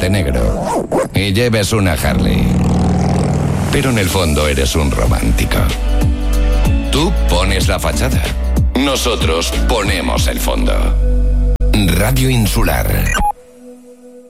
de negro y lleves una Harley. Pero en el fondo eres un romántico. Tú pones la fachada. Nosotros ponemos el fondo. Radio Insular.